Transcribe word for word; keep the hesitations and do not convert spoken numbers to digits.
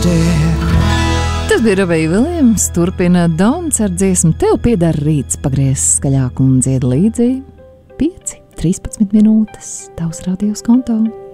Tas bija Robbie Williams, turpina Dauns ar dziesmu Tev pieder rīts, pagriez skaļāk un dzied līdzi. pieci, trīspadsmit minūtes, tavs radios konto.